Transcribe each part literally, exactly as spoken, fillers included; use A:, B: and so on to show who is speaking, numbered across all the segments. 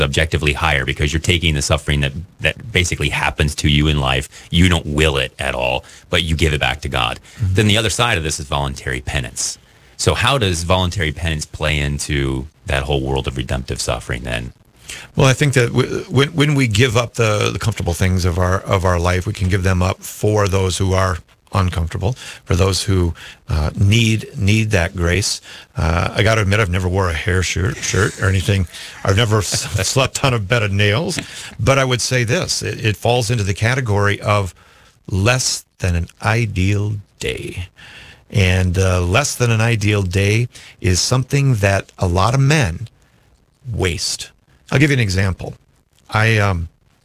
A: objectively higher because you're taking the suffering that, that basically happens to you in life. You don't will it at all, but you give it back to God. Mm-hmm. Then the other side of this is voluntary penance. So how does voluntary penance play into that whole world of redemptive suffering then?
B: Well, I think that w- when when we give up the, the comfortable things of our of our life, we can give them up for those who are uncomfortable, for those who uh, need need that grace. Uh, I got to admit, I've never wore a hair shirt, shirt or anything. I've never s- slept on a bed of nails. But I would say this: it, it falls into the category of less than an ideal day. And uh, less than an ideal day is something that a lot of men waste. I'll give you an example. I um,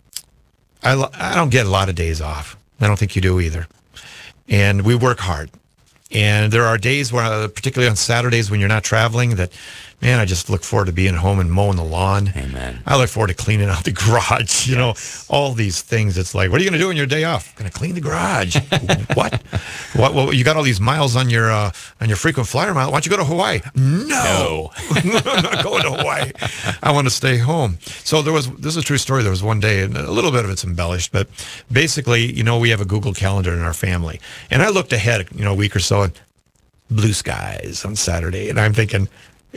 B: I, I don't get a lot of days off. I don't think you do either. And we work hard. And there are days where, uh, particularly on Saturdays when you're not traveling, that, man, I just look forward to being home and mowing the lawn.
A: Amen.
B: I look forward to cleaning out the garage. You yes. know, all these things. It's like, what are you going to do on your day off? I'm going to clean the garage. what? What? Well, you got all these miles on your uh, on your frequent flyer mile. Why don't you go to Hawaii? No, no. I'm not going to Hawaii. I want to stay home. So there was. This is a true story. There was one day, and a little bit of it's embellished, but basically, you know, we have a Google Calendar in our family, and I looked ahead, you know, a week or so, and blue skies on Saturday, and I'm thinking,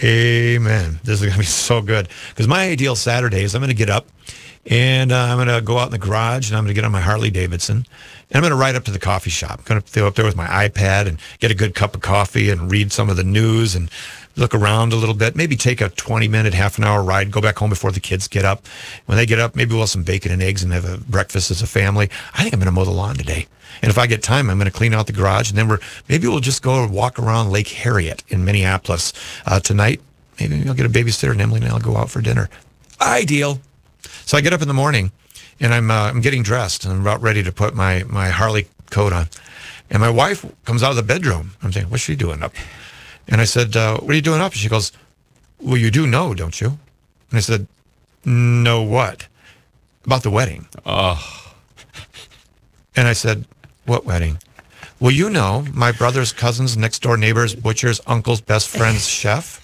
B: amen, this is going to be so good. Because my ideal Saturday is I'm going to get up and uh, I'm going to go out in the garage and I'm going to get on my Harley Davidson and I'm going to ride up to the coffee shop. I'm going to go up there with my iPad and get a good cup of coffee and read some of the news and look around a little bit, maybe take a twenty minute, half an hour ride, go back home before the kids get up. When they get up, maybe we'll have some bacon and eggs and have a breakfast as a family. I think I'm going to mow the lawn today. And if I get time, I'm going to clean out the garage. And then we're maybe we'll just go walk around Lake Harriet in Minneapolis uh, tonight. Maybe I'll get a babysitter and Emily and I'll go out for dinner. Ideal. So I get up in the morning and I'm uh, I'm getting dressed and I'm about ready to put my, my Harley coat on. And my wife comes out of the bedroom. I'm thinking, what's she doing up? And I said, uh, what are you doing up? And she goes, well, you do know, don't you? And I said, no, what? About the wedding.
A: Oh.
B: And I said, what wedding? Well, you know, my brother's cousin's next door neighbor's butcher's uncle's best friend's chef.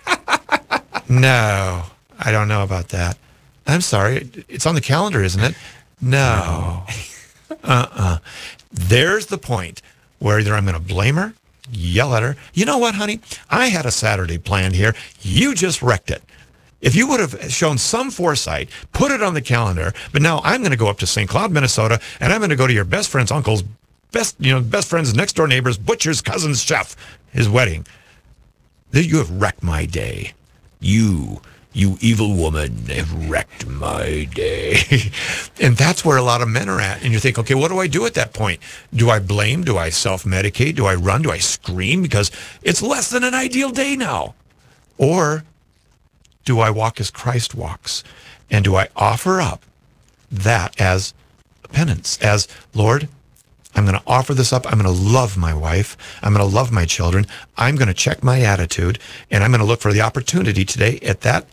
B: No, I don't know about that. I'm sorry. It's on the calendar, isn't it? No. Uh-uh. There's the point where either I'm going to blame her, yell at her. You know what, honey? I had a Saturday planned here. You just wrecked it. If you would have shown some foresight, put it on the calendar, but now I'm going to go up to Saint Cloud, Minnesota, and I'm going to go to your best friend's uncle's best, you know, best friend's next door neighbor's butcher's cousin's chef, his wedding. You have wrecked my day. You, you evil woman, have wrecked my day. And that's where a lot of men are at. And you think, okay, what do I do at that point? Do I blame? Do I self-medicate? Do I run? Do I scream? Because it's less than an ideal day now. Or do I walk as Christ walks? And do I offer up that as penance, as, Lord, I'm going to offer this up. I'm going to love my wife. I'm going to love my children. I'm going to check my attitude, and I'm going to look for the opportunity today at that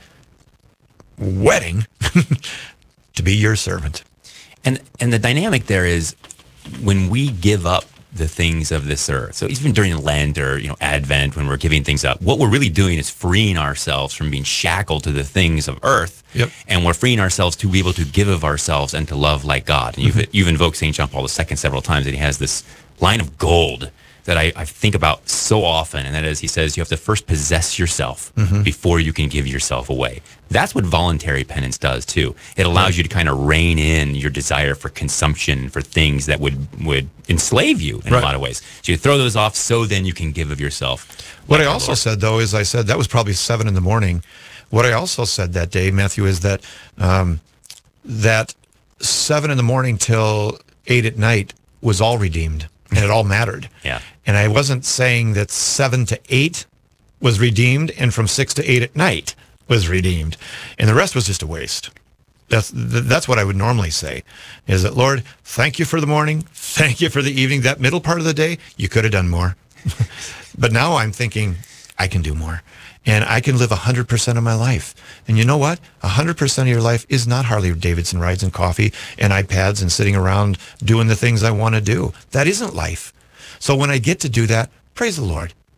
B: wedding to be your servant.
A: And and the dynamic there is when we give up the things of this earth. So even during Lent or, you know, Advent, when we're giving things up, what we're really doing is freeing ourselves from being shackled to the things of earth.
B: Yep.
A: And we're freeing ourselves to be able to give of ourselves and to love like God. And you've, mm-hmm. you've invoked Saint John Paul the Second several times, and he has this line of gold that I, I think about so often, and that is, he says, you have to first possess yourself mm-hmm. before you can give yourself away. That's what voluntary penance does, too. It allows right. you to kind of rein in your desire for consumption, for things that would, would enslave you in right. a lot of ways. So you throw those off so then you can give of yourself.
B: What like I also Lord. said, though, is I said, that was probably seven in the morning. What I also said that day, Matthew, is that um, that seven in the morning till eight at night was all redeemed. And it all mattered.
A: Yeah.
B: And I wasn't saying that seven to eight was redeemed and from six to eight at night was redeemed. And the rest was just a waste. That's that's what I would normally say, is that, Lord, thank you for the morning. Thank you for the evening. That middle part of the day, you could have done more. But now I'm thinking, I can do more. And I can live one hundred percent of my life. And you know what? one hundred percent of your life is not Harley Davidson rides and coffee and iPads and sitting around doing the things I want to do. That isn't life. So when I get to do that, praise the Lord.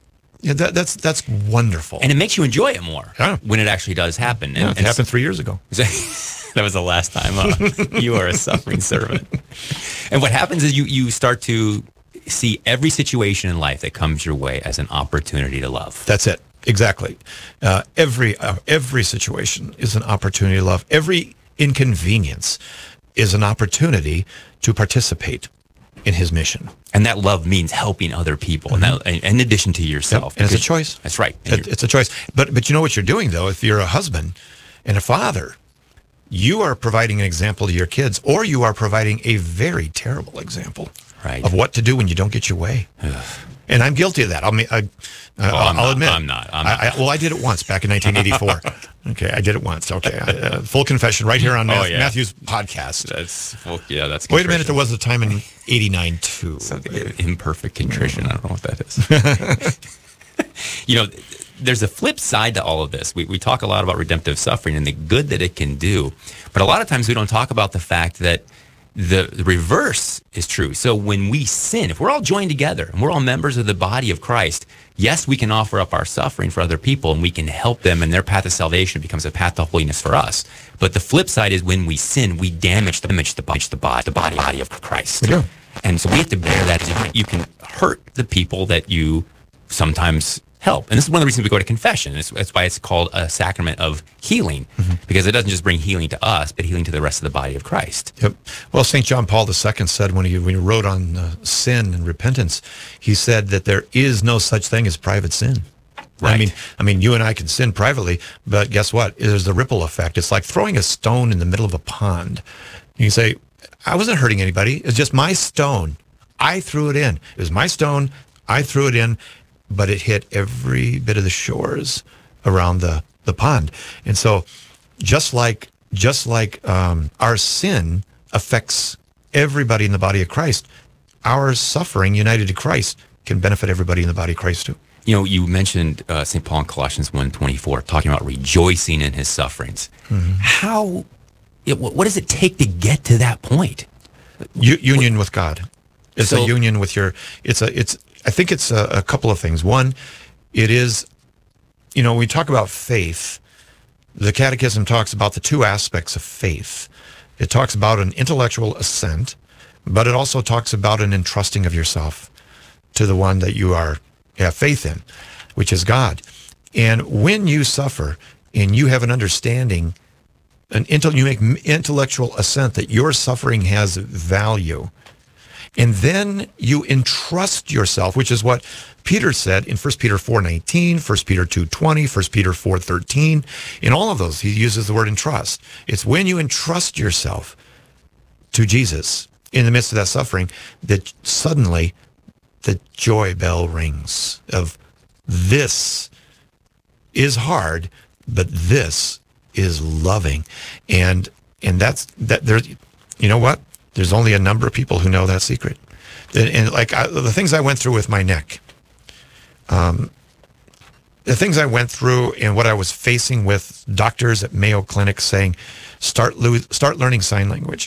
B: Yeah, that, that's that's wonderful.
A: And it makes you enjoy it more
B: yeah.
A: when it actually does happen. And,
B: yeah, it
A: and
B: happened three years ago.
A: That was the last time. Uh, you are a suffering servant. And what happens is you, you start to see every situation in life that comes your way as an opportunity to love.
B: That's it. Exactly. Uh, every uh, every situation is an opportunity to love. Every inconvenience is an opportunity to participate in his mission.
A: And that love means helping other people, mm-hmm. and that, in addition to yourself.
B: Yep. And it's a choice.
A: That's right.
B: It, it's a choice. But but you know what you're doing, though? If you're a husband and a father, you are providing an example to your kids, or you are providing a very terrible example
A: right.
B: of what to do when you don't get your way. And I'm guilty of that. I'll, I, uh,
A: well,
B: I'll,
A: I'm
B: I'll
A: not,
B: admit.
A: I'm not. I'm not.
B: I, I, well, I did it once back in nineteen eighty-four. Okay, I did it once. Okay, uh, full confession right here on
A: oh,
B: Matthew,
A: yeah.
B: Matthew's podcast.
A: That's well, yeah. That's
B: wait a minute. There was a time in eighty-nine too.
A: Something imperfect contrition. I don't know what that is. You know, there's a flip side to all of this. We we talk a lot about redemptive suffering and the good that it can do, but a lot of times we don't talk about the fact that the, the reverse is true. So when we sin, if we're all joined together and we're all members of the body of Christ, yes, we can offer up our suffering for other people and we can help them, and their path of salvation becomes a path to holiness for us. But the flip side is when we sin, we damage the damage the body, the body, the body, body of Christ.
B: Yeah.
A: And so we have to bear that. You can hurt the people that you sometimes help. And this is one of the reasons we go to confession. It's, that's why it's called a sacrament of healing, mm-hmm. because it doesn't just bring healing to us, but healing to the rest of the body of Christ.
B: Yep. Well, Saint John Paul the Second said when he, when he wrote on uh, sin and repentance, he said that there is no such thing as private sin.
A: Right.
B: I mean, I mean, you and I can sin privately, but guess what? There's the ripple effect. It's like throwing a stone in the middle of a pond. You say, I wasn't hurting anybody. It's just my stone. I threw it in. It was my stone. I threw it in. But it hit every bit of the shores around the, the pond. And so just like just like um, our sin affects everybody in the body of Christ, our suffering united to Christ can benefit everybody in the body of Christ too.
A: You know, you mentioned uh, Saint Paul in Colossians one twenty-four, talking about rejoicing in his sufferings. Mm-hmm. How, it, what does it take to get to that point?
B: U- union with God. It's
A: So-
B: a union with your, it's a, it's, I think it's a, a couple of things. One, it is, you know, we talk about faith. The Catechism talks about the two aspects of faith. It talks about an intellectual assent, but it also talks about an entrusting of yourself to the one that you are have faith in, which is God. And when you suffer and you have an understanding, an intel, you make intellectual assent that your suffering has value. And then you entrust yourself, which is what Peter said in First Peter four nineteen, First Peter two twenty, First Peter four thirteen. In all of those, he uses the word entrust. It's when you entrust yourself to Jesus in the midst of that suffering that suddenly the joy bell rings of this is hard, but this is loving. And and that's that there's you know what? There's only a number of people who know that secret. And, and like I, the things I went through with my neck, um, the things I went through and what I was facing with doctors at Mayo Clinic saying, start, lo- start learning sign language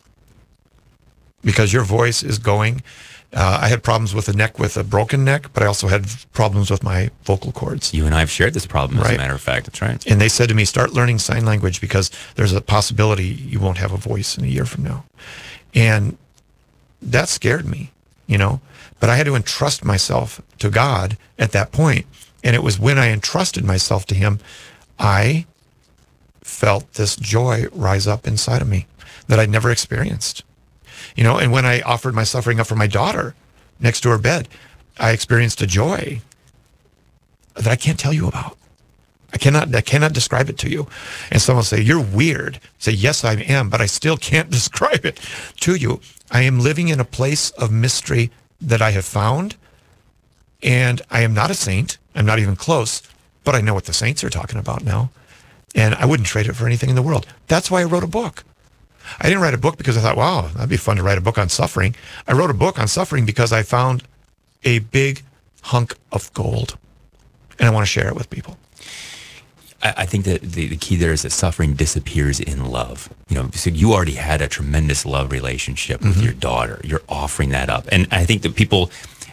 B: because your voice is going. Uh, I had problems with the neck with a broken neck, but I also had problems with my vocal cords.
A: You and I have shared this problem, as
B: Right.
A: a matter of fact. That's right.
B: And they said to me, start learning sign language because there's a possibility you won't have a voice in a year from now. And that scared me, you know, but I had to entrust myself to God at that point. And it was when I entrusted myself to him, I felt this joy rise up inside of me that I'd never experienced. You know, and when I offered my suffering up for my daughter next to her bed, I experienced a joy that I can't tell you about. I cannot I cannot describe it to you. And someone will say, you're weird. Say, yes, I am, but I still can't describe it to you. I am living in a place of mystery that I have found, and I am not a saint. I'm not even close, but I know what the saints are talking about now, and I wouldn't trade it for anything in the world. That's why I wrote a book. I didn't write a book because I thought, wow, that'd be fun to write a book on suffering. I wrote a book on suffering because I found a big hunk of gold, and I want to share it with people.
A: I, I think that the, the key there is that suffering disappears in love. You know, so you already had a tremendous love relationship with mm-hmm. your daughter. You're offering that up. And I think that people,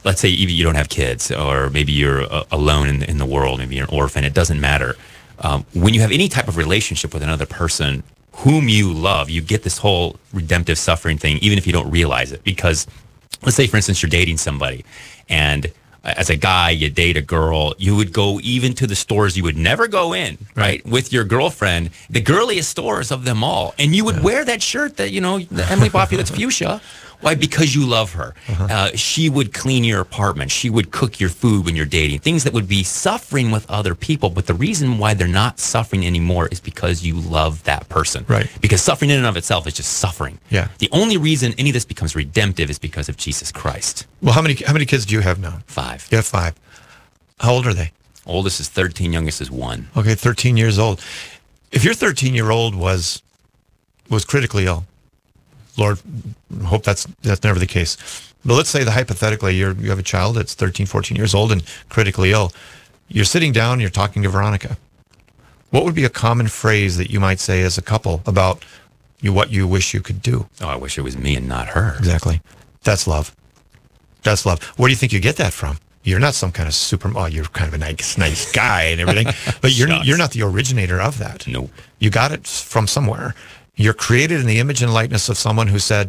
A: let's say even you don't have kids, or maybe you're uh, alone in, in the world, maybe you're an orphan, it doesn't matter. Um, when you have any type of relationship with another person whom you love, you get this whole redemptive suffering thing, even if you don't realize it. Because let's say, for instance, you're dating somebody, and as a guy, you date a girl, you would go even to the stores you would never go in, right? right. With your girlfriend, the girliest stores of them all. And you would yeah. wear that shirt that, you know, that Emily bought you that's fuchsia. Why? Because you love her. Uh-huh. Uh, she would clean your apartment. She would cook your food when you're dating. Things that would be suffering with other people. But the reason why they're not suffering anymore is because you love that person.
B: Right.
A: Because suffering in and of itself is just suffering.
B: Yeah.
A: The only reason any of this becomes redemptive is because of Jesus Christ.
B: Well, how many how many kids do you have now?
A: Five.
B: You have five. How old are they?
A: Oldest is thirteen. Youngest is one.
B: Okay, thirteen years old. If your thirteen-year-old was was critically ill, Lord, hope that's that's never the case. But let's say that hypothetically you're, you have a child that's thirteen, fourteen years old and critically ill. You're sitting down, you're talking to Veronica. What would be a common phrase that you might say as a couple about you, what you wish you could do?
A: Oh, I wish it was me and not her.
B: Exactly. That's love. That's love. Where do you think you get that from? You're not some kind of super, oh, you're kind of a nice, nice guy and everything, but you're, you're not the originator of that.
A: Nope.
B: You got it from somewhere. You're created in the image and likeness of someone who said,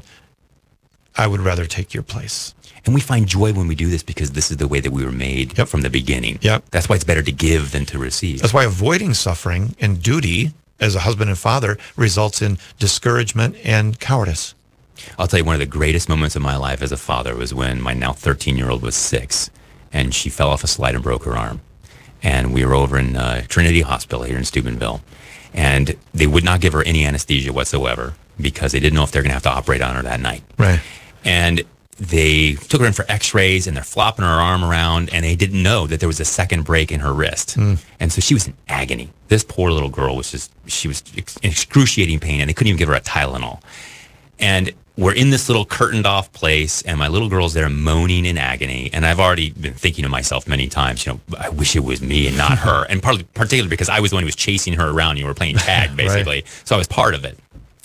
B: I would rather take your place.
A: And we find joy when we do this because this is the way that we were made
B: yep.
A: from the beginning.
B: Yep.
A: That's why it's better to give than to receive.
B: That's why avoiding suffering and duty as a husband and father results in discouragement and cowardice.
A: I'll tell you, one of the greatest moments of my life as a father was when my now thirteen-year-old was six, and she fell off a slide and broke her arm. And we were over in uh, Trinity Hospital here in Steubenville. And they would not give her any anesthesia whatsoever because they didn't know if they're going to have to operate on her that night.
B: Right.
A: And they took her in for x-rays, and they're flopping her arm around, and they didn't know that there was a second break in her wrist. Mm. And so she was in agony. This poor little girl was just, she was in excruciating pain, and they couldn't even give her a Tylenol. And we're in this little curtained off place, and my little girl's there moaning in agony. And I've already been thinking to myself many times, you know, I wish it was me and not her. And partly, particularly because I was the one who was chasing her around. You were playing tag, basically. Right. So I was part of it.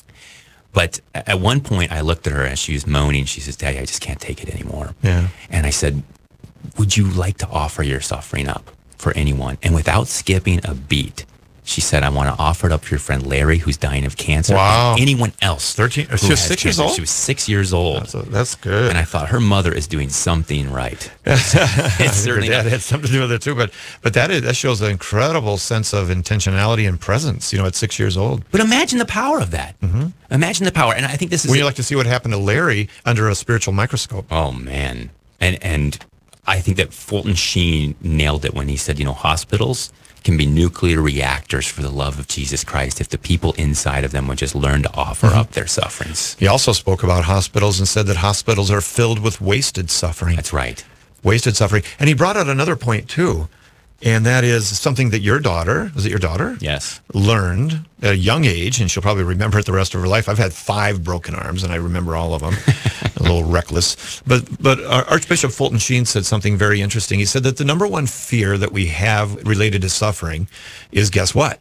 A: But at one point, I looked at her as she was moaning. She says, Daddy, I just can't take it anymore.
B: Yeah.
A: And I said, would you like to offer your suffering up for anyone? And without skipping a beat, she said, I want to offer it up for your friend Larry, who's dying of cancer.
B: Wow.
A: And anyone else.
B: thirteen She was six years old?
A: She was six years old.
B: That's, a, that's good.
A: And I thought, her mother is doing something right. It's certainly
B: Her dad had something to do with it too. But but that is that shows an incredible sense of intentionality and presence, you know, at six years old.
A: But imagine the power of that. Mm-hmm. Imagine the power. And I think this is...
B: Would you like to see what happened to Larry under a spiritual microscope?
A: Oh, man. And, and I think that Fulton Sheen nailed it when he said, you know, hospitals can be nuclear reactors for the love of Jesus Christ if the people inside of them would just learn to offer mm-hmm. up their sufferings.
B: He also spoke about hospitals and said that hospitals are filled with wasted suffering.
A: That's right.
B: Wasted suffering. And he brought out another point too, and that is something that your daughter, was it your daughter?
A: Yes.
B: Learned at a young age, and she'll probably remember it the rest of her life. I've had five broken arms, and I remember all of them. A little reckless. But but Archbishop Fulton Sheen said something very interesting. He said that the number one fear that we have related to suffering is, guess what?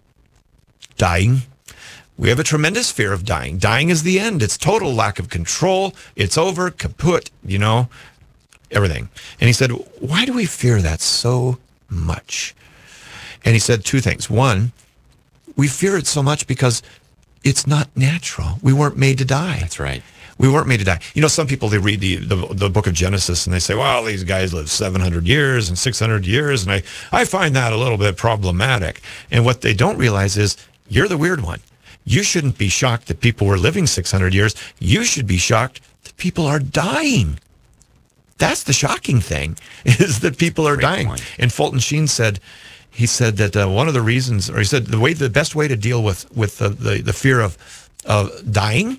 B: Dying. We have a tremendous fear of dying. Dying is the end. It's total lack of control. It's over, kaput, you know, everything. And he said, why do we fear that so much? And he said two things. One, we fear it so much because it's not natural. We weren't made to die.
A: That's right.
B: We weren't made to die. You know, some people, they read the, the, the book of Genesis and they say, well, these guys live seven hundred years and six hundred years. And I, I find that a little bit problematic. And what they don't realize is you're the weird one. You shouldn't be shocked that people were living six hundred years. You should be shocked that people are dying. That's the shocking thing, is that people are
A: Great
B: dying.
A: point.
B: And Fulton Sheen said, he said that uh, one of the reasons, or he said the way, the best way to deal with with the the, the fear of of dying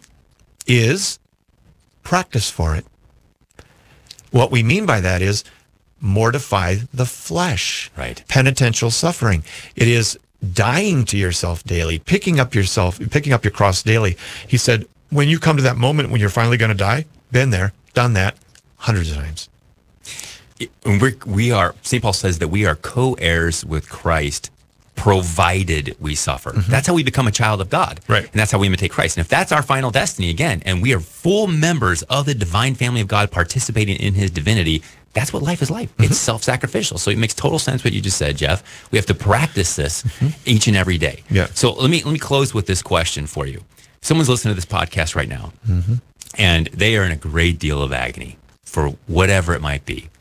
B: is practice for it. What we mean by that is mortify the flesh.
A: Right.
B: Penitential suffering. It is dying to yourself daily, picking up yourself, picking up your cross daily. He said, when you come to that moment when you're finally going to die, been there, done that hundreds of times.
A: We're, we are, Saint Paul says that we are co-heirs with Christ provided we suffer. Mm-hmm. That's how we become a child of God.
B: Right.
A: And that's how we imitate Christ. And if that's our final destiny, again, and we are full members of the divine family of God participating in his divinity, that's what life is like. Mm-hmm. It's self-sacrificial. So it makes total sense what you just said, Jeff. We have to practice this mm-hmm. each and every day.
B: Yeah.
A: So let me let me close with this question for you. Someone's listening to this podcast right now, mm-hmm. and they are in a great deal of agony for whatever it might be.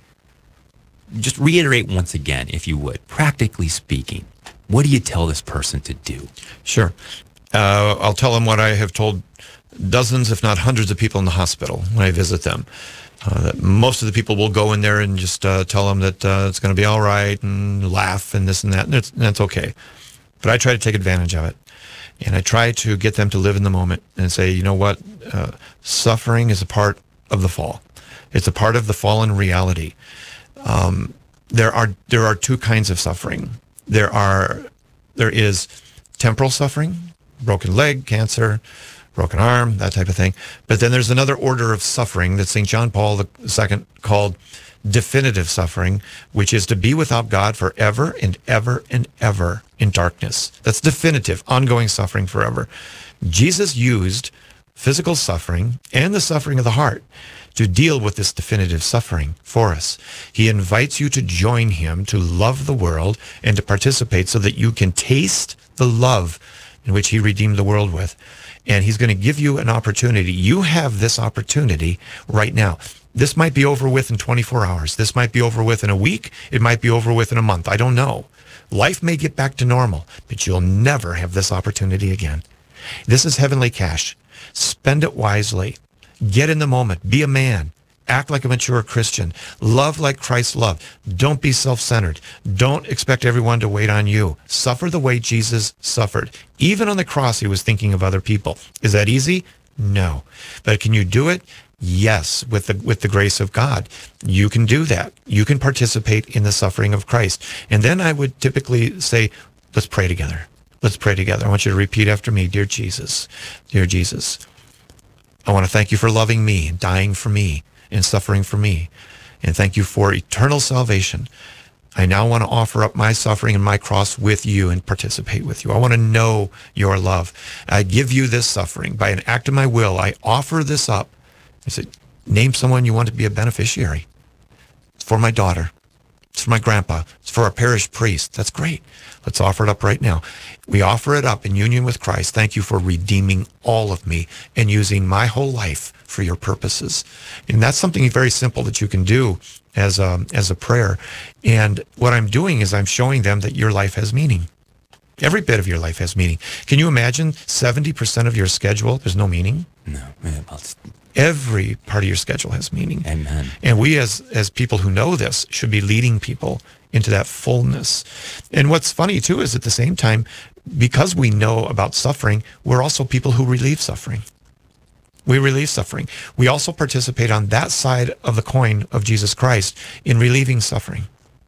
A: Just reiterate once again, if you would, practically speaking, what do you tell this person to do?
B: Sure. Uh, I'll tell them what I have told dozens, if not hundreds of people in the hospital when I visit them. Uh, that most of the people will go in there and just uh, tell them that uh, it's going to be all right and laugh and this and that, and, it's, and that's okay. But I try to take advantage of it. And I try to get them to live in the moment and say, you know what, uh, suffering is a part of the fall. It's a part of the fallen reality. Um, there are there are two kinds of suffering. There are there is temporal suffering, broken leg, cancer, broken arm, that type of thing. But then there's another order of suffering that Saint John Paul the Second called definitive suffering, which is to be without God forever and ever and ever in darkness. That's definitive, ongoing suffering forever. Jesus used physical suffering and the suffering of the heart to deal with this definitive suffering for us. He invites you to join him, to love the world, and to participate so that you can taste the love in which he redeemed the world with. And he's going to give you an opportunity. You have this opportunity right now. This might be over with in twenty-four hours. This might be over with in a week. It might be over with in a month. I don't know. Life may get back to normal, but you'll never have this opportunity again. This is heavenly cash. Spend it wisely. Get in the moment. Be a man. Act like a mature Christian. Love like Christ loved. Don't be self-centered. Don't expect everyone to wait on you. Suffer the way Jesus suffered. Even on the cross, he was thinking of other people. Is that easy? No. But can you do it? Yes, with the with the grace of God. You can do that. You can participate in the suffering of Christ. And then I would typically say, let's pray together. Let's pray together. I want you to repeat after me. Dear Jesus, dear Jesus, I want to thank you for loving me and dying for me and suffering for me. And thank you for eternal salvation. I now want to offer up my suffering and my cross with you and participate with you. I want to know your love. I give you this suffering. By an act of my will, I offer this up. I said, name someone you want to be a beneficiary. It's for my daughter. It's for my grandpa. It's for our parish priest. That's great. Let's offer it up right now. We offer it up in union with Christ. Thank you for redeeming all of me and using my whole life for your purposes. And that's something very simple that you can do as a, as a prayer. And what I'm doing is I'm showing them that your life has meaning. Every bit of your life has meaning. Can you imagine seventy percent of your schedule, there's no meaning?
A: No. Well,
B: every part of your schedule has meaning.
A: Amen.
B: And we as as people who know this should be leading people into that fullness. And what's funny too is at the same time, because we know about suffering, we're also people who relieve suffering. We relieve suffering. We also participate on that side of the coin of Jesus Christ in relieving suffering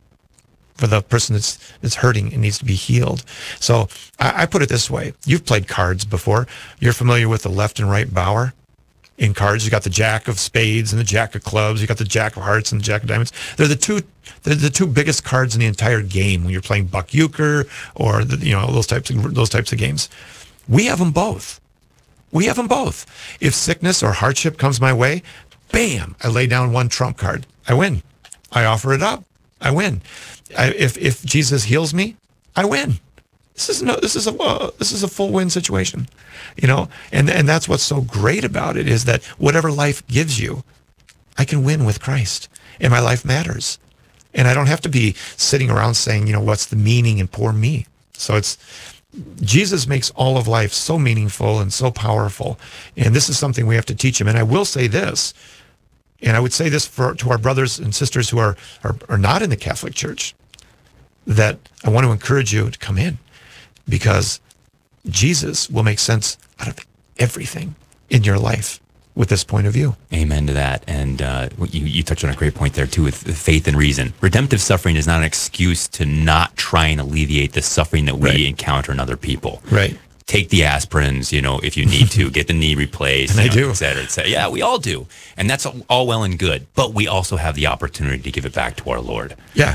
B: for the person that's, that's hurting and needs to be healed. So I, I put it this way. You've played cards before. You're familiar with the left and right bower. In cards, you got the jack of spades and the jack of clubs. You got the jack of hearts and the jack of diamonds. They're the two, they're the two biggest cards in the entire game when you're playing buck euchre or the, you know those types of those types of games. We have them both. We have them both. If sickness or hardship comes my way, bam! I lay down one trump card. I win. I offer it up. I win. I, if if Jesus heals me, I win. This is no. This is a uh, this is a full win situation, you know. And and that's what's so great about it is that whatever life gives you, I can win with Christ, and my life matters, and I don't have to be sitting around saying, you know, what's the meaning and poor me. So it's Jesus makes all of life so meaningful and so powerful, and this is something we have to teach him. And I will say this, and I would say this for to our brothers and sisters who are are, are not in the Catholic Church, that I want to encourage you to come in. Because Jesus will make sense out of everything in your life with this point of view.
A: Amen to that. And uh, you, you touched on a great point there, too, with faith and reason. Redemptive suffering is not an excuse to not try and alleviate the suffering that we
B: right.
A: encounter in other people.
B: Right.
A: Take the aspirins, you know, if you need to. Get the knee replaced.
B: And I
A: know,
B: do.
A: Et cetera, et cetera. Yeah, we all do. And that's all well and good. But we also have the opportunity to give it back to our Lord.
B: Yeah.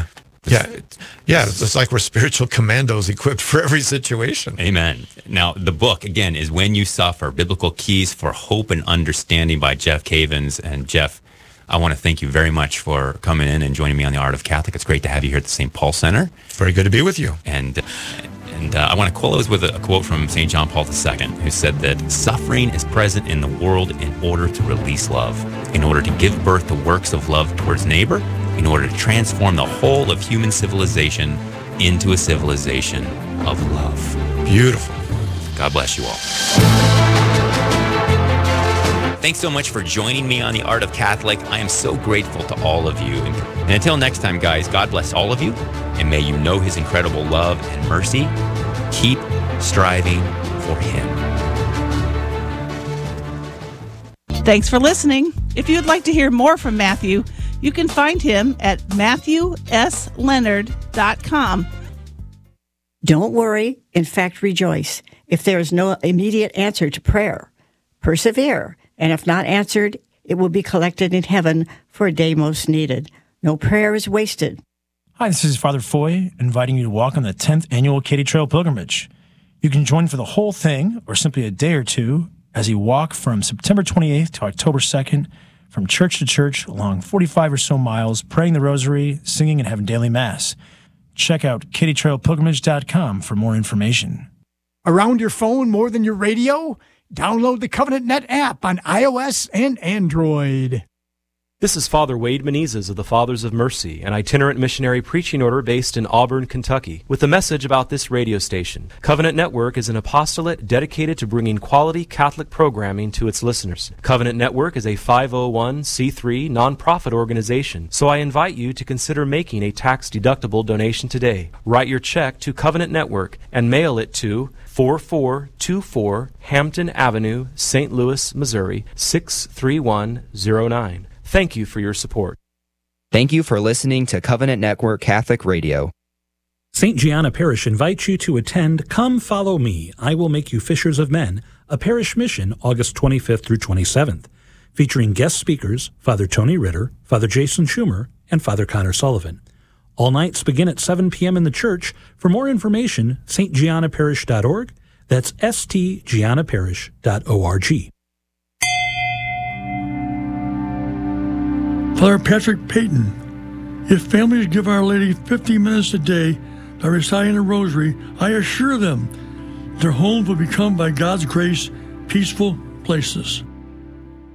B: Yeah, it's, yeah, it's just like we're spiritual commandos equipped for every situation.
A: Amen. Now, the book, again, is When You Suffer, Biblical Keys for Hope and Understanding by Jeff Cavins. And Jeff, I want to thank you very much for coming in and joining me on The Art of Catholic. It's great to have you here at the Saint Paul Center.
B: Very good to be with you.
A: And and uh, I want to close with a, a quote from Saint John Paul the Second, who said that suffering is present in the world in order to release love, in order to give birth to works of love towards neighbor, in order to transform the whole of human civilization into a civilization of love.
B: Beautiful.
A: God bless you all. Thanks so much for joining me on The Art of Catholic. I am so grateful to all of you. And until next time, guys, God bless all of you, and may you know his incredible love and mercy. Keep striving for him.
C: Thanks for listening. If you'd like to hear more from Matthew, you can find him at matthew s leonard dot com.
D: Don't worry. In fact, rejoice. If there is no immediate answer to prayer, persevere. And if not answered, it will be collected in heaven for a day most needed. No prayer is wasted.
E: Hi, this is Father Foy, inviting you to walk on the tenth Annual Katy Trail Pilgrimage. You can join for the whole thing, or simply a day or two, as you walk from September twenty-eighth to October second, from church to church along forty-five or so miles, praying the rosary, singing, and having daily mass. Check out katy trail pilgrimage dot com for more information.
F: Around your phone more than your radio? Download the Covenant Net app on iOS and Android.
G: This is Father Wade Menezes of the Fathers of Mercy, an itinerant missionary preaching order based in Auburn, Kentucky, with a message about this radio station. Covenant Network is an apostolate dedicated to bringing quality Catholic programming to its listeners. Covenant Network is a five oh one c three nonprofit organization, so I invite you to consider making a tax-deductible donation today. Write your check to Covenant Network and mail it to four four two four Hampton Avenue, Saint Louis, Missouri, six three one zero nine. Thank you for your support.
H: Thank you for listening to Covenant Network Catholic Radio.
I: Saint Gianna Parish invites you to attend Come Follow Me, I Will Make You Fishers of Men, a parish mission August twenty-fifth through twenty-seventh, featuring guest speakers Father Tony Ritter, Father Jason Schumer, and Father Connor Sullivan. All nights begin at seven p.m. in the church. For more information, s t gianna parish dot org. That's s t gianna parish dot org.
J: Father Patrick Payton, if families give Our Lady fifty minutes a day by reciting the Rosary, I assure them their homes will become, by God's grace, peaceful places.